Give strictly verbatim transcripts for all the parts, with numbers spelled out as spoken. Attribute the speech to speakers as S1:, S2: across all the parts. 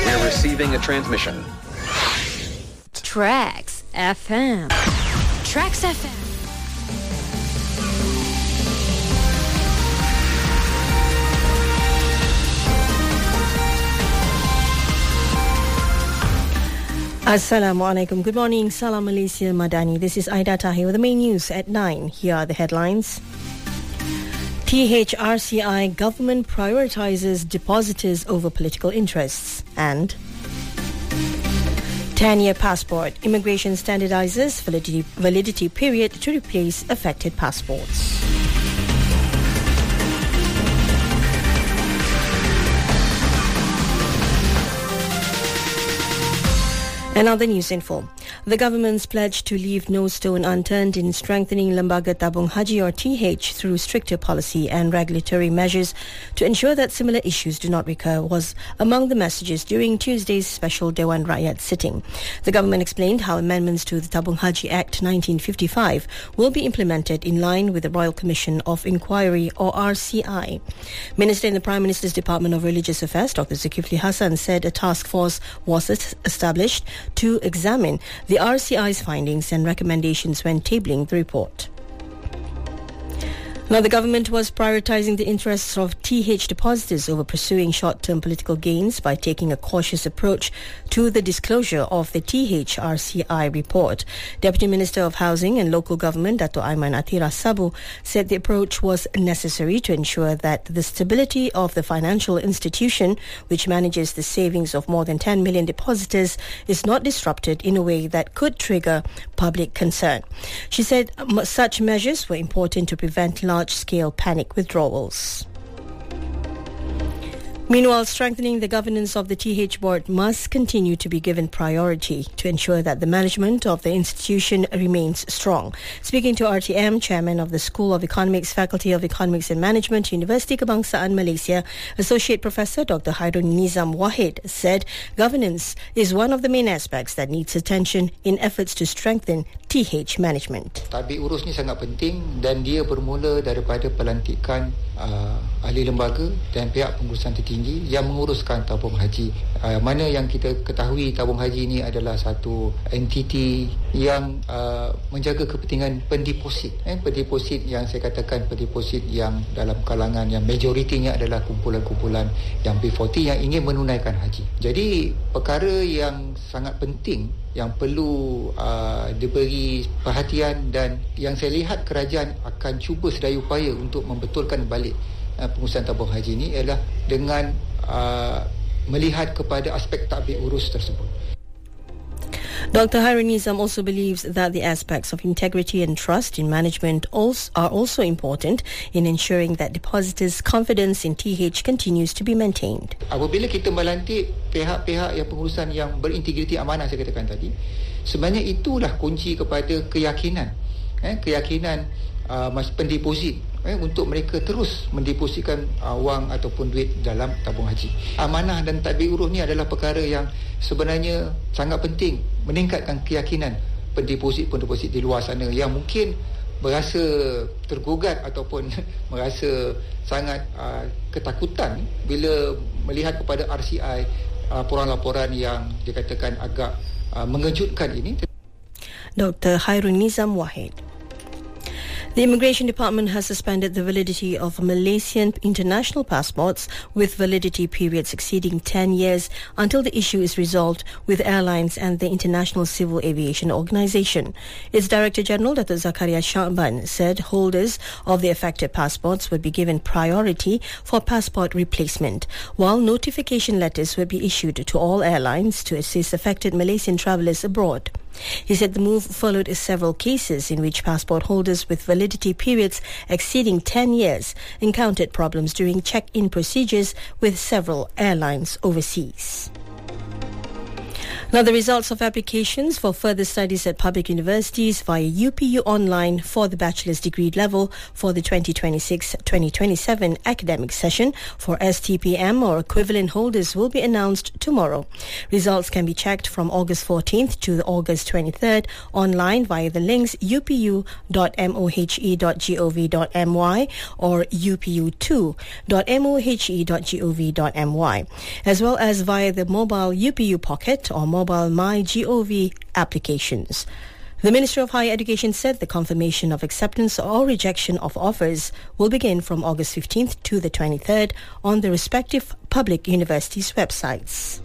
S1: We're receiving a transmission.
S2: Tracks F M. Tracks F M.
S3: Assalamualaikum. Good morning. Salam Malaysia Madani. This is Aida Tahir with the main news at nine. Here are the headlines. T H R C I government prioritizes depositors over political interests. And ten-year passport. Immigration standardizes validity, validity period to replace affected passports. Another news info. The government's pledge to leave no stone unturned in strengthening Lembaga Tabung Haji or T H through stricter policy and regulatory measures to ensure that similar issues do not recur was among the messages during Tuesday's special Dewan Rakyat sitting. The government explained how amendments to the Tabung Haji Act nineteen fifty-five will be implemented in line with the Royal Commission of Inquiry or R C I. Minister in the Prime Minister's Department of Religious Affairs, Doctor Zulkifli Hassan, said a task force was established to examine the R C I's findings and recommendations when tabling the report. Now, the government was prioritizing the interests of T H depositors over pursuing short-term political gains by taking a cautious approach to the disclosure of the T H R C I report. Deputy Minister of Housing and Local Government, Dato' Aiman Atira Sabu, said the approach was necessary to ensure that the stability of the financial institution, which manages the savings of more than ten million depositors, is not disrupted in a way that could trigger public concern. She said such measures were important to prevent large large-scale panic withdrawals. Meanwhile, strengthening the governance of the T H board must continue to be given priority to ensure that the management of the institution remains strong. Speaking to R T M, Chairman of the School of Economics, Faculty of Economics and Management, University Kebangsaan Malaysia, Associate Professor Doctor Hairun Nizam Wahid said governance is one of the main aspects that needs attention in efforts to strengthen T H management.
S4: Tadbir urus ni sangat penting dan dia bermula daripada pelantikan uh, ahli lembaga dan pihak pengurusan tertinggi yang menguruskan tabung haji. Uh, mana yang kita ketahui tabung haji ini adalah satu entiti yang uh, menjaga kepentingan pendeposit. Eh, pendeposit yang saya katakan pendeposit yang dalam kalangan yang majoritinya adalah kumpulan-kumpulan yang B empat puluh yang ingin menunaikan haji. Jadi perkara yang sangat penting yang perlu uh, diberi perhatian dan yang saya lihat kerajaan akan cuba sedaya upaya untuk membetulkan balik uh, pengurusan tabung haji ini ialah dengan uh, melihat kepada aspek tadbir urus tersebut.
S3: Doctor Hairun Nizam also believes that the aspects of integrity and trust in management also are also important in ensuring that depositors' confidence in T H continues to be maintained.
S4: Apabila kita melantik pihak-pihak yang pengurusan yang berintegriti amanah saya katakan tadi, sebenarnya itulah kunci kepada keyakinan, eh, keyakinan uh, pendeposit eh, untuk mereka terus mendepositkan uh, wang ataupun duit dalam tabung haji. Amanah dan tadbir urus ni adalah perkara yang sebenarnya sangat penting meningkatkan keyakinan pendeposit-pendeposit di luar sana yang mungkin berasa tergugat ataupun merasa sangat uh, ketakutan bila melihat kepada R C I uh, laporan-laporan yang dikatakan agak uh, mengejutkan ini.
S3: Doctor Hairun Nizam Wahid. The Immigration Department has suspended the validity of Malaysian international passports with validity periods exceeding ten years until the issue is resolved with airlines and the International Civil Aviation Organization. Its Director General, Dato' Zakaria Shahban, said holders of the affected passports would be given priority for passport replacement, while notification letters would be issued to all airlines to assist affected Malaysian travellers abroad. He said the move followed several cases in which passport holders with validity periods exceeding ten years encountered problems during check-in procedures with several airlines overseas. Now, the results of applications for further studies at public universities via U P U Online for the bachelor's degree level for the twenty twenty-six twenty twenty-seven academic session for S T P M or equivalent holders will be announced tomorrow. Results can be checked from August fourteenth to August twenty-third online via the links u p u dot mohe dot gov dot my or u p u two dot mohe dot gov dot my, as well as via the mobile U P U Pocket or mobile MyGov applications. The Ministry of Higher Education said the confirmation of acceptance or rejection of offers will begin from August fifteenth to the twenty-third on the respective public universities' websites.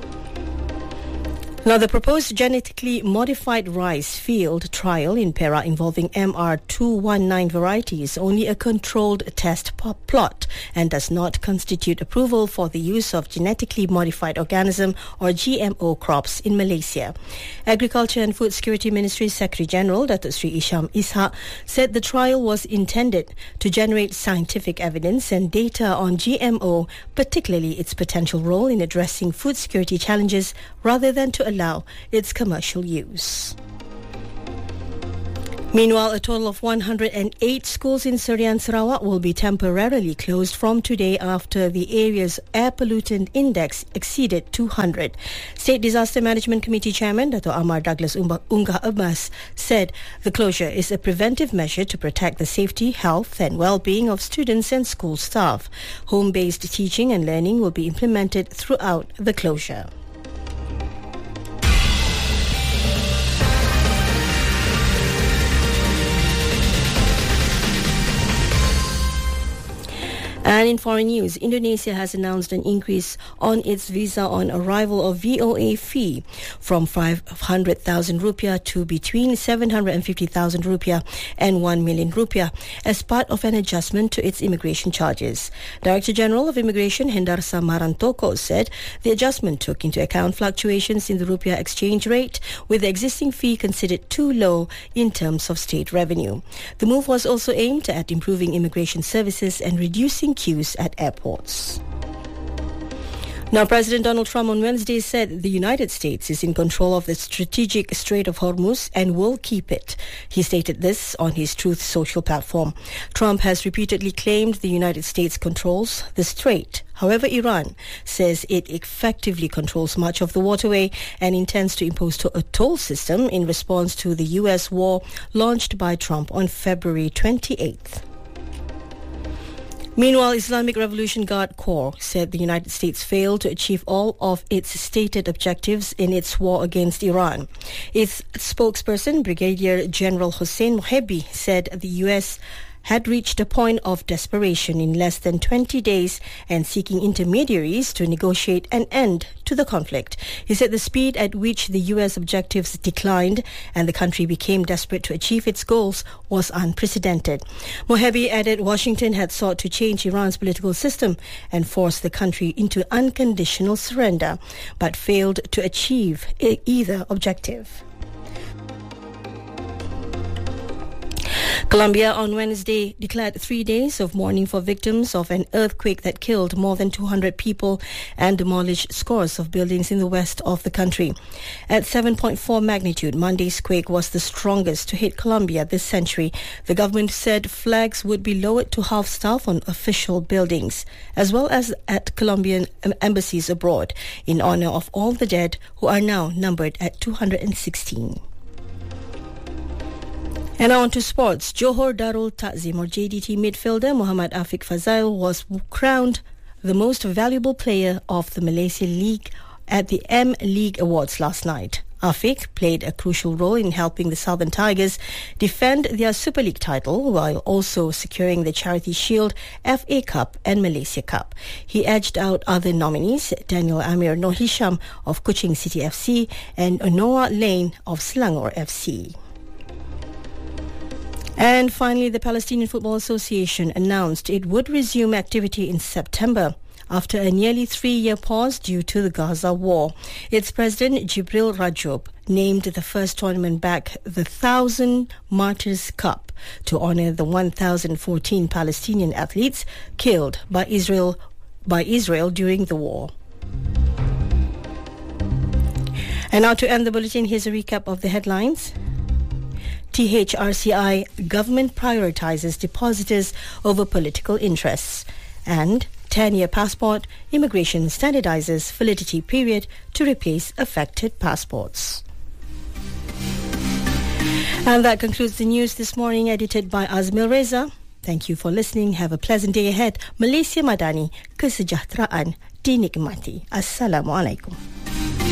S3: Now, the proposed genetically modified rice field trial in Perak involving M R two nineteen variety is only a controlled test plot and does not constitute approval for the use of genetically modified organism or G M O crops in Malaysia. Agriculture and Food Security Ministry Secretary General Datuk Sri Isham Ishak said the trial was intended to generate scientific evidence and data on G M O, particularly its potential role in addressing food security challenges, rather than to allow its commercial use. Meanwhile, a total of one hundred eight schools in Serian Sarawak will be temporarily closed from today after the area's air pollutant index exceeded two hundred. State Disaster Management Committee Chairman Dato' Amar Douglas Ungah Abbas said the closure is a preventive measure to protect the safety, health and well-being of students and school staff. Home-based teaching and learning will be implemented throughout the closure. And in foreign news, Indonesia has announced an increase on its visa on arrival of V O A fee from five hundred thousand rupiah to between seven hundred fifty thousand rupiah and one million rupiah as part of an adjustment to its immigration charges. Director General of Immigration Hendarsa Marantoko said the adjustment took into account fluctuations in the rupiah exchange rate, with the existing fee considered too low in terms of state revenue. The move was also aimed at improving immigration services and reducing queues at airports. Now, President Donald Trump on Wednesday said the United States is in control of the strategic Strait of Hormuz and will keep it. He stated this on his Truth Social platform. Trump has repeatedly claimed the United States controls the strait. However, Iran says it effectively controls much of the waterway and intends to impose a toll system in response to the U S war launched by Trump on February twenty-eighth. Meanwhile, Islamic Revolution Guard Corps said the United States failed to achieve all of its stated objectives in its war against Iran. Its spokesperson, Brigadier General Hossein Mohebi, said the U S had reached a point of desperation in less than twenty days and seeking intermediaries to negotiate an end to the conflict. He said the speed at which the U S objectives declined and the country became desperate to achieve its goals was unprecedented. Mohebi added Washington had sought to change Iran's political system and force the country into unconditional surrender, but failed to achieve either objective. Colombia on Wednesday declared three days of mourning for victims of an earthquake that killed more than two hundred people and demolished scores of buildings in the west of the country. At seven point four magnitude, Monday's quake was the strongest to hit Colombia this century. The government said flags would be lowered to half-staff on official buildings, as well as at Colombian embassies abroad, in honor of all the dead, who are now numbered at two hundred sixteen. And on to sports. Johor Darul Takzim or J D T midfielder Muhammad Afiq Fazail was crowned the most valuable player of the Malaysia League at the M-League Awards last night. Afiq played a crucial role in helping the Southern Tigers defend their Super League title while also securing the Charity Shield, F A Cup and Malaysia Cup. He edged out other nominees, Daniel Amir Noor Hisham of Kuching City F C and Noah Lane of Selangor F C. And finally, the Palestinian Football Association announced it would resume activity in September after a nearly three-year pause due to the Gaza war. Its president, Jibril Rajoub, named the first tournament back the Thousand Martyrs Cup to honor the one thousand fourteen Palestinian athletes killed by Israel by Israel during the war. And now to end the bulletin, here's a recap of the headlines. T H R C I, government prioritizes depositors over political interests. And ten-year passport, immigration standardizes validity period to replace affected passports. And that concludes the news this morning, edited by Azmil Reza. Thank you for listening. Have a pleasant day ahead. Malaysia Madani, kesejahteraan dinikmati. Assalamualaikum.